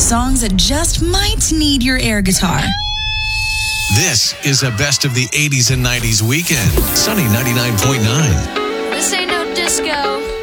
Songs that just might need your air guitar. This is a best of the 80s and 90s weekend. Sunny 99.9. This ain't no disco.